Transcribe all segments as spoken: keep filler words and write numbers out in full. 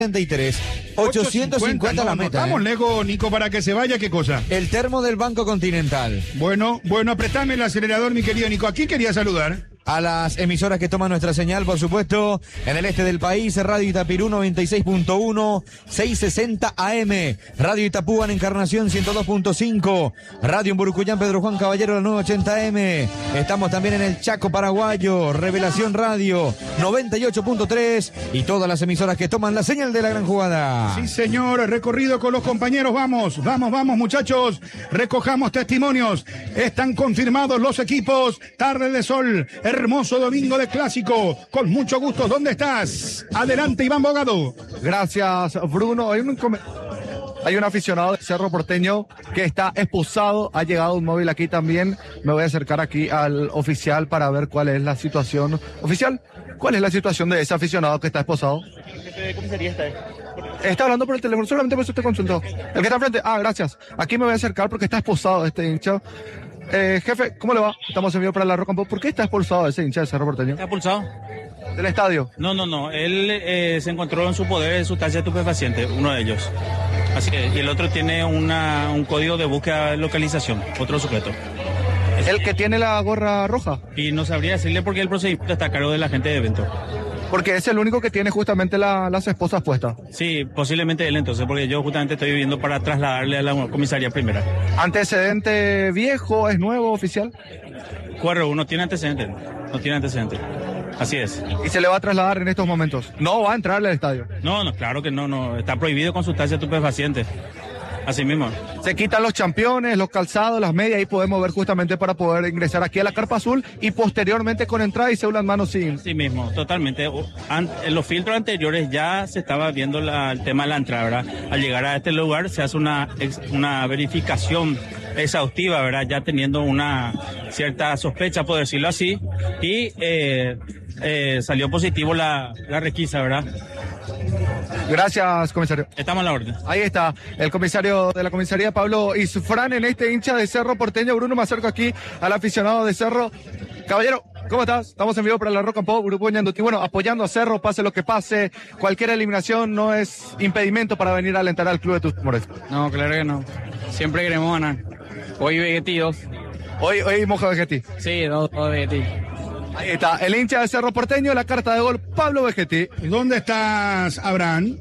ochocientos cincuenta la meta. Vamos, ¿eh? lejos, Nico, para que se vaya, ¿qué cosa? El termo del Banco Continental. Bueno, bueno, apretame el acelerador, mi querido Nico. ¿A quién quería saludar? A las emisoras que toman nuestra señal, por supuesto, en el este del país, Radio Itapirú noventa y seis punto uno, seiscientos sesenta A M, Radio Itapúa en Encarnación ciento dos punto cinco, Radio en Burucuyán, Pedro Juan Caballero, la novecientos ochenta A M. Estamos también en el Chaco Paraguayo, Revelación Radio noventa y ocho punto tres y todas las emisoras que toman la señal de la gran jugada. Sí, señor, recorrido con los compañeros. Vamos, vamos, vamos, muchachos. Recojamos testimonios. Están confirmados los equipos. Tarde de sol. Hermoso domingo de clásico, con mucho gusto. ¿Dónde estás? Adelante, Iván Bogado. Gracias, Bruno. Hay un, hay un aficionado de Cerro Porteño que está expulsado. Ha llegado un móvil aquí también. Me voy a acercar aquí al oficial para ver cuál es la situación. Oficial, ¿cuál es la situación de ese aficionado que está expulsado? ¿Qué comisaría está? Está hablando por el teléfono, solamente por eso te consultó. El que está enfrente, ah, gracias. Aquí me voy a acercar porque está expulsado este hincha. Eh, jefe, ¿cómo le va? Estamos en vivo para la Roca. ¿Por qué está expulsado ese hincha de Cerro Porteño? ¿Está expulsado? ¿Del estadio? No, no, no. Él eh, se encontró en su poder en sustancia estupefaciente, uno de ellos. Así que, y el otro tiene una, un código de búsqueda de localización, otro sujeto. ¿El que tiene la gorra roja? Y no sabría decirle porque el procedimiento está a cargo del agente de evento. Porque es el único que tiene justamente la, las esposas puestas. Sí, posiblemente él entonces, porque yo justamente estoy viviendo para trasladarle a la comisaría primera. ¿Antecedente viejo, es nuevo, oficial? Cuerro, uno tiene antecedentes, no tiene antecedentes. Así es. ¿Y se le va a trasladar en estos momentos? ¿No va a entrar al estadio? No, no, claro que no, no. Está prohibido con sustancia estupefaciente. Así mismo. Se quitan los championes, los calzados, las medias, y podemos ver justamente para poder ingresar aquí a la carpa azul y posteriormente con entrada y cédula en mano sin... Sí mismo, totalmente. En los filtros anteriores ya se estaba viendo la, el tema de la entrada, ¿verdad? Al llegar a este lugar se hace una, una verificación exhaustiva, ¿verdad? Ya teniendo una cierta sospecha, por decirlo así, y eh, eh, salió positivo la, la requisa, ¿verdad? Gracias, comisario. Estamos a la orden. Ahí está, el comisario de la comisaría, Pablo Isfrán, en este hincha de Cerro Porteño. Bruno, me acerco aquí al aficionado de Cerro. Caballero, ¿cómo estás? Estamos en vivo para la Roca and Pop, Grupo Ñanduti. Bueno, apoyando a Cerro, pase lo que pase. Cualquier eliminación no es impedimento para venir a alentar al club de tus amores. No, claro que no. Siempre queremos ganar. Hoy Vegetí dos. Hoy, hoy moja Vegetí. Sí, dos, dos Vegetí. Ahí está, el hincha de Cerro Porteño, la carta de gol, Pablo Vegetí. ¿Dónde estás, Abraham?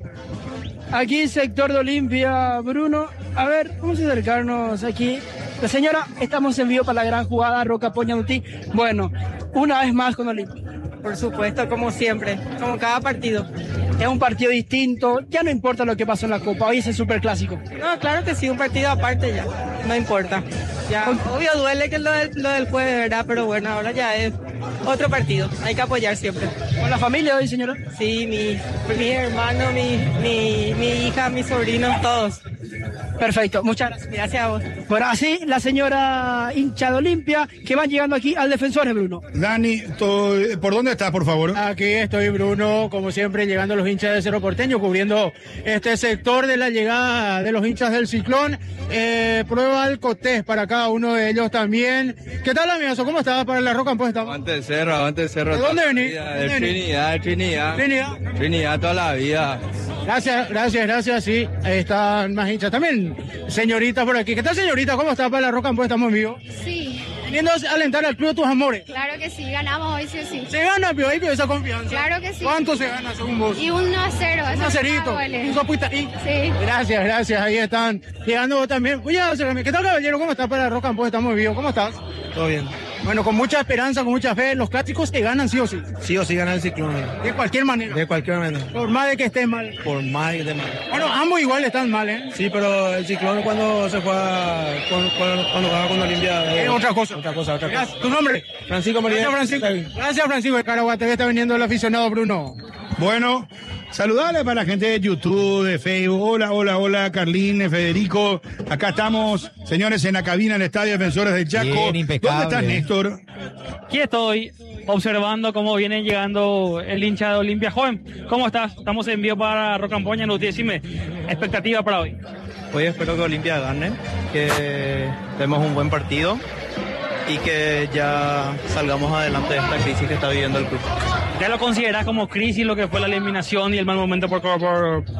Aquí, sector de Olimpia, Bruno. A ver, vamos a acercarnos aquí. La señora, estamos en vivo para la gran jugada Roca Poñanutí. Bueno, una vez más con Olimpia. Por supuesto, como siempre, como cada partido. Es un partido distinto, ya no importa lo que pasó en la Copa, hoy es el superclásico. No, claro que sí, un partido aparte ya, no importa. Ya, obvio duele que lo del, lo del jueves, ¿verdad? Pero bueno, ahora ya es otro partido, hay que apoyar siempre. ¿Con la familia hoy, señora? Sí, mi, mi hermano, mi, mi, mi hija, mis sobrinos, todos. Perfecto, muchas gracias. Gracias a vos. Bueno, así la señora hincha de Olimpia, que van llegando aquí al Defensores, Bruno. Dani, ¿por dónde estás, por favor? Aquí estoy, Bruno, como siempre, llegando a los hinchas de Cerro Porteño, cubriendo este sector de la llegada de los hinchas del Ciclón. Eh, prueba Alcotés para cada uno de ellos también. ¿Qué tal, amigazo? ¿Cómo estás para la Roca? Pues estamos. Avante el cerro, avante el cerro. ¿De dónde venís? De Trinidad, de Trinidad. Trinidad. Trinidad toda la vida. Gracias, gracias, gracias. Sí, ahí están más hinchas también. Señorita por aquí. ¿Qué tal, señorita? ¿Cómo está para la Roca? Pues estamos en vivo. Sí. Viniendo a alentar al club de tus amores. Claro que sí, ganamos hoy sí o sí. Se gana, pero ahí esa confianza. Claro que sí. ¿Cuánto se gana según vos? Y un uno a cero. Un a cerito. Un sopuita ahí. Sí. Gracias, gracias. Ahí están. Llegando vos también. Oye, ¿qué tal, caballero? ¿Cómo estás para la Roca? Pues estamos en vivo. ¿Cómo estás? Todo bien. Bueno, con mucha esperanza, con mucha fe, los clásicos se ganan sí o sí. Sí o sí gana el Ciclón. De cualquier manera. De cualquier manera. Por más de que esté mal. Por más de que esté mal. Bueno, ambos igual están mal, ¿eh? Sí, pero el Ciclón cuando se juega, cuando, cuando juega con Olimpia... Es otra cosa. Otra cosa, otra cosa. ¿Tu nombre? Francisco María. Gracias, Francisco. Gracias, Francisco. De Caraguate está viniendo el aficionado Bruno. Bueno, saludable para la gente de YouTube, de Facebook. Hola, hola, hola, Carlín, Federico. Acá estamos, señores, en la cabina del Estadio Defensores del Chaco. Bien, impecable. ¿Dónde estás, Néstor? Aquí estoy, observando cómo viene llegando el hincha de Olimpia. Joven, ¿cómo estás? Estamos en vivo para Roca and Pop. Decime, expectativa para hoy. Hoy espero que Olimpia gane, que demos un buen partido y que ya salgamos adelante de esta crisis que está viviendo el club. ¿Ya lo consideras como crisis lo que fue la eliminación y el mal momento por, por,